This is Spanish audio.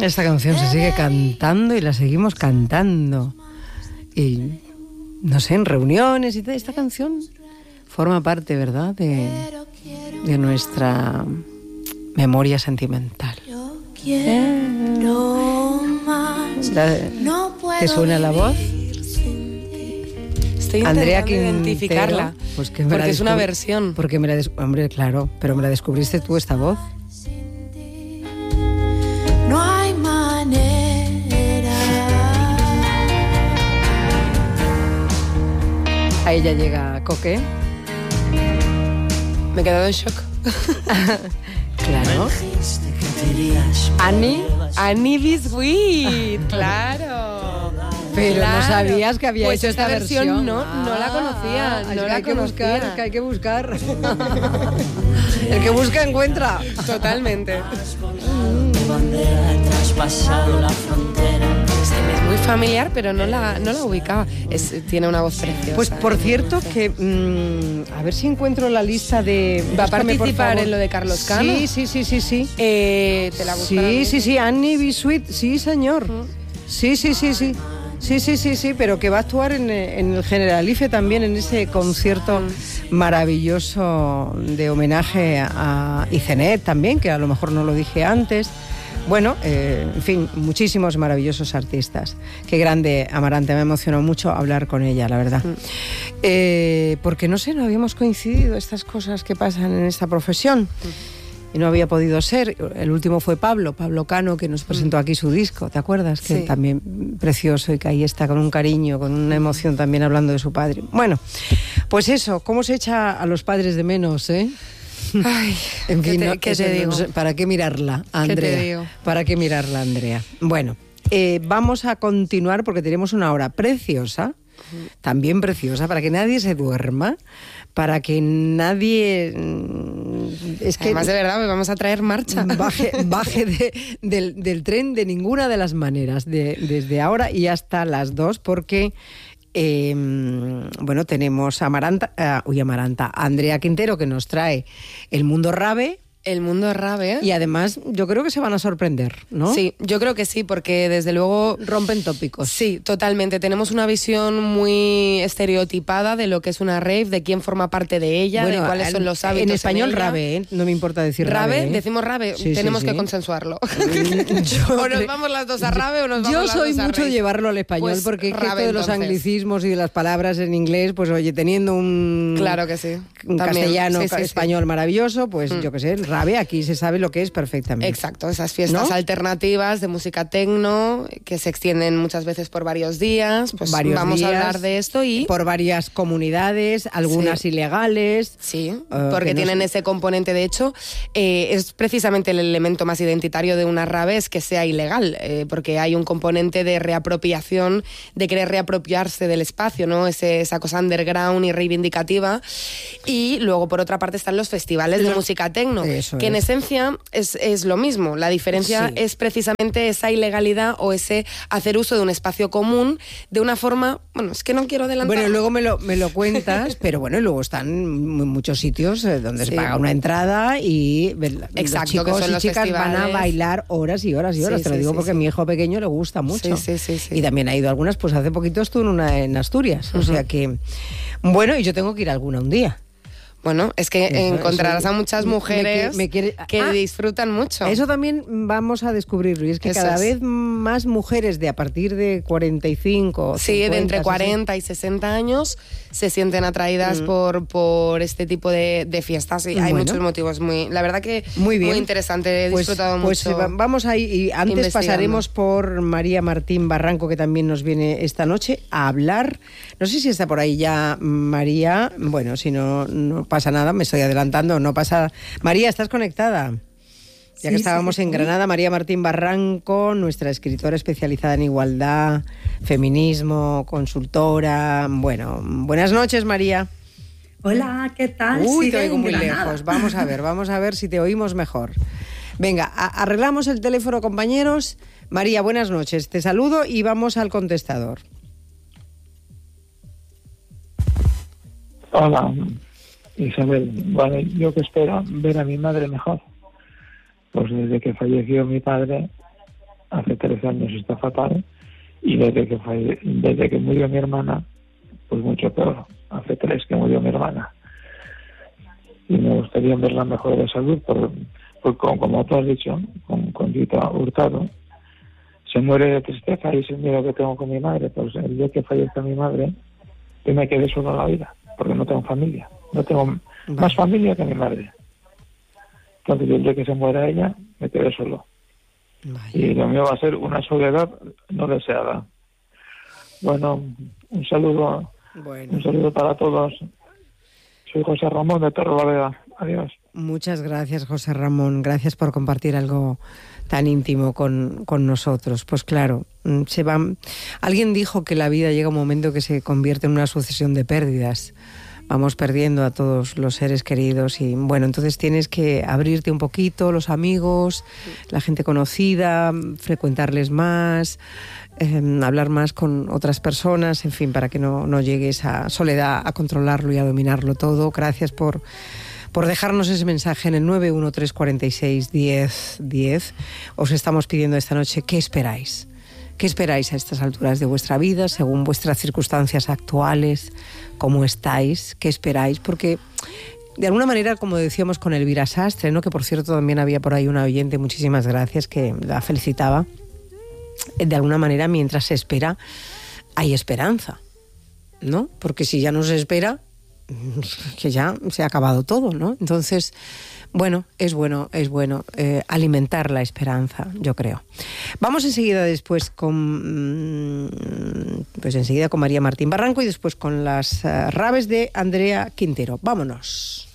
Esta canción se sigue cantando y la seguimos cantando. Y no sé, en reuniones y tal. Esta canción forma parte, ¿verdad?, de nuestra memoria sentimental. ¿Te suena la voz? Estoy Andrea intentando identificarla, pues porque es una versión. Porque hombre, claro, pero me la descubriste tú, esta voz. No hay manera. Ahí ya llega Coque. Me he quedado en shock. Claro. Annie Biscuit, claro. Pero claro. no sabías que había pues hecho esta versión. No la conocía. No la conocía. Que hay que buscar. El que busca encuentra. Totalmente. Es muy familiar, pero no la ubicaba. Tiene una voz preciosa. Pues por cierto que a ver si encuentro la lista de... ¿Va a participar en lo de Carlos Cano? Sí. ¿Te la buscarán? Sí, Annie Biscuit, sí, señor. Sí, pero que va a actuar en el Generalife también, en ese concierto maravilloso de homenaje a Icenet también, que a lo mejor no lo dije antes. Bueno, en fin, muchísimos maravillosos artistas. Qué grande, Amaranta, me emocionó mucho hablar con ella, la verdad. Porque no sé, no habíamos coincidido estas cosas que pasan en esta profesión. Y no había podido ser. El último fue Pablo Cano, que nos presentó aquí su disco, ¿te acuerdas? Que también precioso y que ahí está con un cariño, con una emoción también hablando de su padre. Bueno, pues eso, ¿cómo se echa a los padres de menos, eh? Ay, en fin, ¿qué te digo? ¿Para qué mirarla, Andrea? ¿Qué te digo? ¿Para qué mirarla, Andrea? Bueno, vamos a continuar porque tenemos una hora preciosa, también preciosa, para que nadie se duerma, para que nadie... Es que además, de verdad, me vamos a traer marcha. Baje del tren de ninguna de las maneras, desde ahora y hasta las 2, porque... bueno, tenemos a Andrea Quintero, que nos trae El Mundo Rave. El Mundo Rave. Y además yo creo que se van a sorprender, ¿no? Sí, yo creo que sí, porque desde luego... Rompen tópicos. Sí, totalmente. Tenemos una visión muy estereotipada de lo que es una rave, de quién forma parte de ella, de cuáles son los hábitos. En español, ella. Rave, ¿eh? No me importa decir Rave. Rave, ¿eh? Decimos Rave, sí, tenemos que consensuarlo. O nos vamos las dos a Rave o nos vamos las dos a Yo soy mucho rave. llevarlo al español, pues porque Rave, esto de los entonces. anglicismos y de las palabras en inglés, pues oye, teniendo un... Claro que sí. Un También. castellano, Sí, español maravilloso, pues yo qué sé, el Rave aquí se sabe lo que es perfectamente. Exacto, esas fiestas alternativas de música tecno que se extienden muchas veces por varios días, pues vamos a hablar de esto y... Por varias comunidades, algunas ilegales. Sí, porque tienen ese componente, de hecho, es precisamente el elemento más identitario de una rave, es que sea ilegal, porque hay un componente de reapropiación, de querer reapropiarse del espacio, ¿no? Esa cosa underground y reivindicativa. Y luego, por otra parte, están los festivales de música tecno, que en esencia es lo mismo. La diferencia es precisamente esa ilegalidad o ese hacer uso de un espacio común de una forma... Bueno, es que no quiero adelantar. Bueno, luego me lo cuentas, pero bueno, luego están muchos sitios donde se paga una entrada y los chicos y chicas van a bailar horas y horas y horas. Te lo digo porque a mi hijo pequeño le gusta mucho. Sí. Y también ha ido a algunas, pues hace poquito estuvo en Asturias. O sea que... Bueno, y yo tengo que ir a alguna un día. Bueno, es que encontrarás a muchas mujeres que disfrutan mucho. Eso también vamos a descubrirlo. Y es que cada vez más mujeres de a partir de 45... Sí, 50, de entre 40 y 60 años se sienten atraídas por este tipo de fiestas. Y hay muchos motivos. La verdad que muy interesante. He disfrutado mucho. Vamos ahí. Y antes pasaremos por María Martín Barranco, que también nos viene esta noche a hablar. No sé si está por ahí ya María. Bueno, si no pasa nada, me estoy adelantando, no pasa... María, ¿estás conectada? Ya que estábamos en Granada, María Martín Barranco, nuestra escritora especializada en igualdad, feminismo, consultora... Bueno, buenas noches, María. Hola, ¿qué tal? Uy, te oigo muy lejos. Vamos a ver si te oímos mejor. Venga, arreglamos el teléfono, compañeros. María, buenas noches. Te saludo y vamos al contestador. Hola, Isabel. Bueno, yo que espero ver a mi madre mejor. Pues desde que falleció mi padre, hace 13 años está fatal, y desde que murió mi hermana, pues mucho peor. Hace 3 que murió mi hermana. Y me gustaría verla mejor de salud, como tú has dicho, con Rita Hurtado. Se muere de tristeza y es el miedo que tengo con mi madre. Pues el día que fallezca mi madre, yo me quedé solo en la vida, porque no tengo familia. No tengo más familia que mi madre. Entonces el día que se muera ella, me quedé solo. Vaya. Y lo mío va a ser una soledad no deseada. Bueno, un saludo para todos. Soy José Ramón de Torrelavega. Adiós. Muchas gracias, José Ramón. Gracias por compartir algo tan íntimo con nosotros. Pues claro, alguien dijo que la vida llega un momento que se convierte en una sucesión de pérdidas. Vamos perdiendo a todos los seres queridos y bueno, entonces tienes que abrirte un poquito, los amigos, la gente conocida, frecuentarles más, hablar más con otras personas, en fin, para que no llegue esa soledad a controlarlo y a dominarlo todo. Gracias por dejarnos ese mensaje en el 913461010. Os estamos pidiendo esta noche, ¿qué esperáis? ¿Qué esperáis a estas alturas de vuestra vida, según vuestras circunstancias actuales? ¿Cómo estáis? ¿Qué esperáis? Porque, de alguna manera, como decíamos con Elvira Sastre, ¿no? Que por cierto también había por ahí una oyente, muchísimas gracias, que la felicitaba. De alguna manera, mientras se espera, hay esperanza, ¿no? Porque si ya no se espera, que ya se ha acabado todo, ¿no? Entonces, bueno, es bueno alimentar la esperanza, yo creo. Vamos enseguida con María Martín Barranco y después con las raves de Andrea Quintero. Vámonos.